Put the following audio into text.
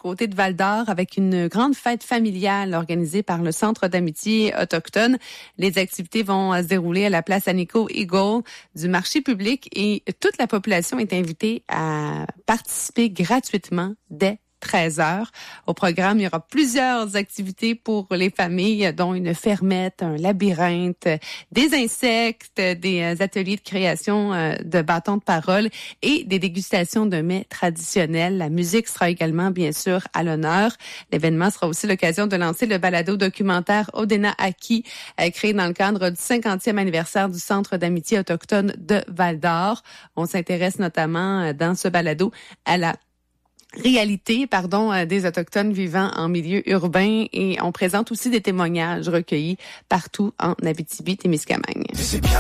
côté de Val-d'Or avec une grande fête familiale organisée par le Centre d'amitié autochtone. Les activités vont se dérouler à la place Anico Eagle du marché public et toute la population est invitée à participer gratuitement dès 13h. Au programme, il y aura plusieurs activités pour les familles, dont une fermette, un labyrinthe, des insectes, des ateliers de création de bâtons de parole et des dégustations de mets traditionnels. La musique sera également, bien sûr, à l'honneur. L'événement sera aussi l'occasion de lancer le balado documentaire Odena Aki, créé dans le cadre du 50e anniversaire du Centre d'amitié autochtone de Val-d'Or. On s'intéresse notamment dans ce balado à la réalité, des Autochtones vivant en milieu urbain et on présente aussi des témoignages recueillis partout en Abitibi-Témiscamingue.